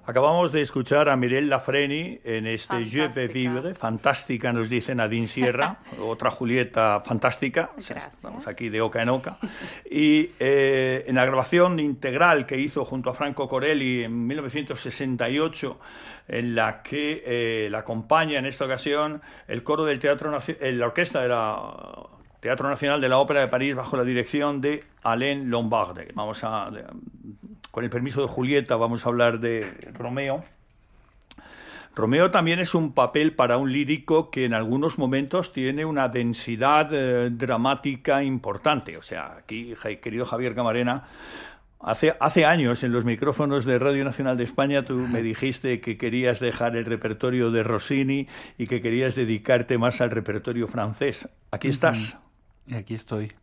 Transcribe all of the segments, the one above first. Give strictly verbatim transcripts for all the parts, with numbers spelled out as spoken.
Acabamos de escuchar a Mireille Lafreni en este Je peux vivre, fantástica, nos dice Nadine Sierra, otra Julieta fantástica, Gracias. Vamos aquí de oca en oca, y eh, en la grabación integral que hizo junto a Franco Corelli en mil novecientos sesenta y ocho, en la que eh, la acompaña en esta ocasión el coro del Teatro Nacional, la orquesta de la Teatro Nacional de la Ópera de París bajo la dirección de Alain Lombarde. Vamos a, de, con el permiso de Julieta, vamos a hablar de Romeo. Romeo también es un papel para un lírico que en algunos momentos tiene una densidad eh, dramática importante. O sea, aquí, querido Javier Camarena, hace, hace años en los micrófonos de Radio Nacional de España tú me dijiste que querías dejar el repertorio de Rossini y que querías dedicarte más al repertorio francés. Aquí estás. Y aquí estoy.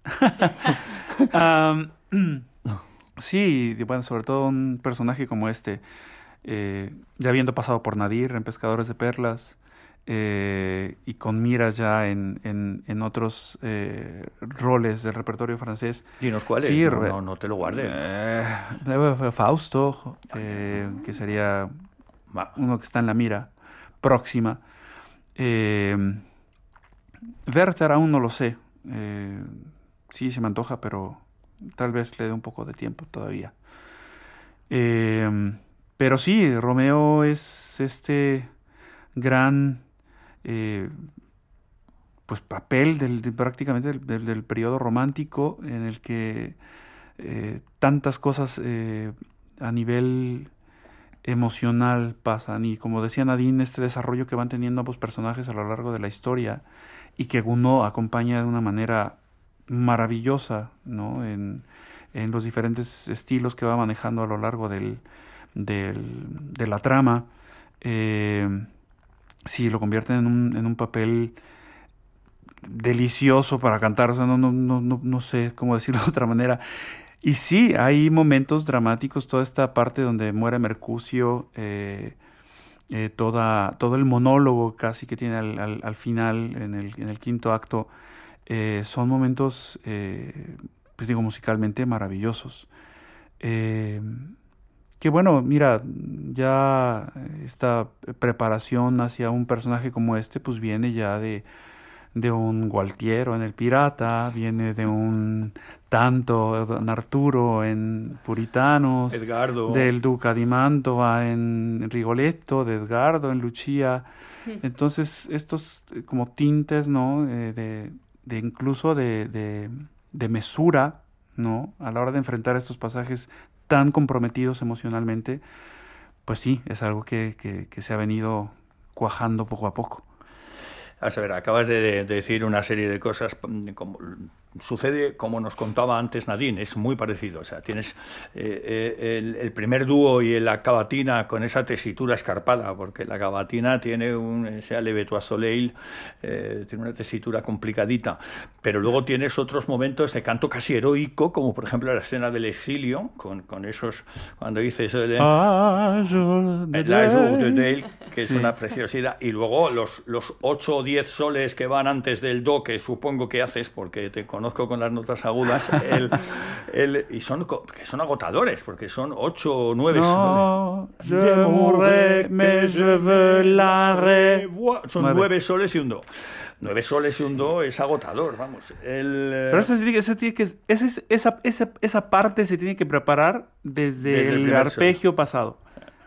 um, sí, bueno, sobre todo un personaje como este, eh, ya habiendo pasado por Nadir en Pescadores de Perlas, eh, y con miras ya en, en, en otros eh, roles del repertorio francés. Dinos cuáles, sí, no, no, no te lo guardes. Eh, Fausto, eh, que sería uno que está en la mira próxima. Eh, Werther aún no lo sé. Eh, sí, se me antoja, pero tal vez le dé un poco de tiempo todavía. Eh, pero sí, Romeo es este gran eh, pues papel del, de, prácticamente del, del, del periodo romántico en el que eh, tantas cosas eh, a nivel emocional pasan, y como decía Nadine, este desarrollo que van teniendo ambos personajes a lo largo de la historia y que Gounod acompaña de una manera maravillosa, ¿no? En, en los diferentes estilos que va manejando a lo largo del, del, de la trama. Eh, sí, lo convierte en un, en un papel delicioso para cantar, o sea, no, no, no, no, no sé cómo decirlo de otra manera. Y sí, hay momentos dramáticos, toda esta parte donde muere Mercucio, eh, eh, toda, todo el monólogo casi que tiene al, al, al final, en el, en el quinto acto, eh, son momentos, eh, pues digo, musicalmente maravillosos. Eh, que bueno, mira, ya esta preparación hacia un personaje como este, pues viene ya de... de un Gualtiero en El Pirata, viene de un tanto Don Arturo en Puritanos, Edgardo, del Duca di Mantova en Rigoletto, de Edgardo en Lucia. Entonces estos como tintes, ¿no? Eh, de, de incluso de, de, de mesura, ¿no? A la hora de enfrentar estos pasajes tan comprometidos emocionalmente, pues sí, es algo que, que, que se ha venido cuajando poco a poco. A saber, acabas de, de decir una serie de cosas, como, sucede como nos contaba antes Nadine, es muy parecido. O sea, tienes eh, eh, el, el primer dúo y la cavatina con esa tesitura escarpada, porque la cavatina tiene un, ese Le Beau Soleil, eh, tiene una tesitura complicadita, pero luego tienes otros momentos de canto casi heroico, como por ejemplo la escena del exilio, con, con esos, cuando dices el, ah, jour de la Jour de Deuil, Deuil, que sí. Es una preciosidad, y luego los, los ocho o diez soles que van antes del do, que supongo que haces porque te conozco con las notas agudas, el, el, y son, que son agotadores, porque son ocho o nueve no, soles. Je mourrai, mais je veux la revoir. Son nueve. nueve soles y un do. Nueve soles y un do es agotador, vamos. El, Pero eso tiene que, eso tiene que esa, esa, esa, esa parte se tiene que preparar desde, desde el, el arpegio sol. pasado.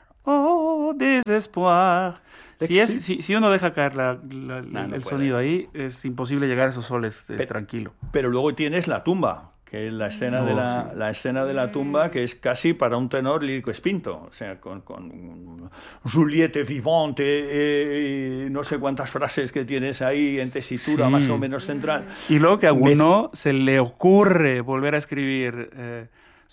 Oh, desespoir. Si, es, si, si uno deja caer la, la, nah, no el puede. sonido ahí, es imposible llegar a esos soles eh, pero, tranquilo. Pero luego tienes la tumba, que es la escena, oh, de la, sí. la escena de la tumba, que es casi para un tenor lírico espinto. O sea, con, con Juliette vivante, eh, no sé cuántas frases que tienes ahí en tesitura sí. más o menos central. Y luego que a uno Me... se le ocurre volver a escribir... Eh,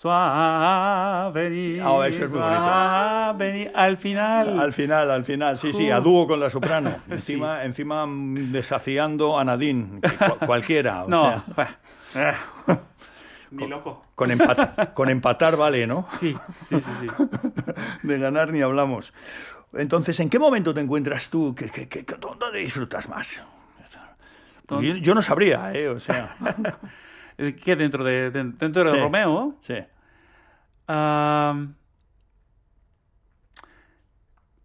Suaveni, oh, eso es muy suaveni, al final. Al final, al final, sí, sí, a dúo con la soprano. Encima, sí. encima desafiando a Nadine, cu cualquiera. O no, sea, ni loco. Con, empat con empatar vale, ¿no? Sí, sí, sí, sí. De ganar ni hablamos. Entonces, ¿en qué momento te encuentras tú? ¿Qué, qué, qué, ¿Dónde disfrutas más? Yo, yo no sabría, ¿eh? O sea... ¿Qué dentro de, de dentro de sí, Romeo? Sí. Uh,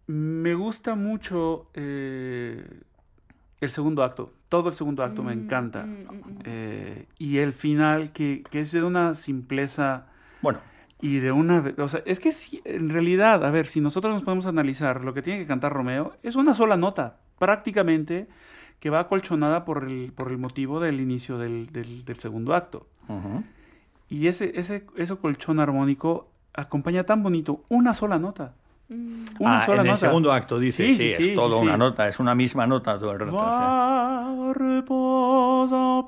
Me gusta mucho eh, el segundo acto. Todo el segundo acto mm, me encanta. Mm, mm, eh, y el final, que, que es de una simpleza... Bueno. Y de una... O sea, es que si, en realidad, a ver, si nosotros nos podemos analizar lo que tiene que cantar Romeo, es una sola nota, prácticamente, que va acolchonada por el, por el motivo del inicio del, del, del segundo acto. Uh-huh. Y ese, ese, ese colchón armónico acompaña tan bonito una sola nota. Una ah, sola en nota. El segundo acto dice, sí, sí, sí es sí, todo sí, una sí. nota, es una misma nota todo el rato. Va, sí. Reposa,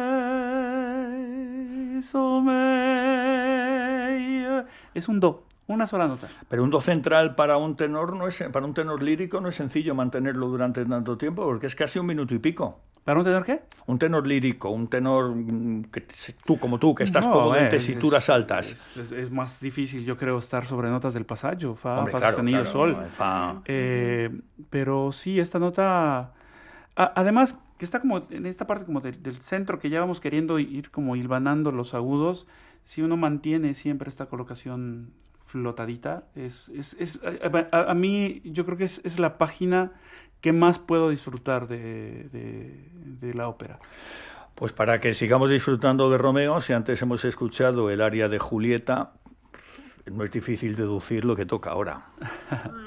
peso, me... Es un do, una sola nota. Pero un do central para un tenor no es, para un tenor lírico no es sencillo mantenerlo durante tanto tiempo, porque es casi un minuto y pico. ¿Para un tenor qué? Un tenor lírico, un tenor que tú como tú, que estás no, cómodo en tesituras es, altas. Es, es, es más difícil, yo creo, estar sobre notas del pasaggio, fa, Hombre, fa claro, sostenido, claro, sol. No, fa. Eh, pero sí, esta nota... A, además, que está como en esta parte como del, del centro, que ya vamos queriendo ir como hilvanando los agudos, si uno mantiene siempre esta colocación flotadita, es, es, es a, a mí yo creo que es, es la página que más puedo disfrutar de, de, de la ópera. Pues para que sigamos disfrutando de Romeo, si antes hemos escuchado el aria de Julieta, no es difícil deducir lo que toca ahora.